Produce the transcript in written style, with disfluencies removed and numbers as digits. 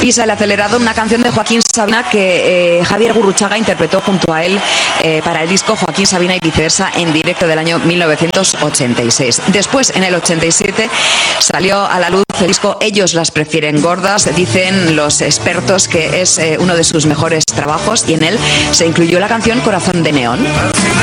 Pisa el acelerado, una canción de Joaquín Sabina que Javier Gurruchaga interpretó junto a él para el disco Joaquín Sabina y viceversa en directo del año 1986. Después, en el 87, salió a la luz el disco Ellos las prefieren gordas. Dicen los expertos que es uno de sus mejores trabajos y en él se incluyó la canción Corazón de Neón.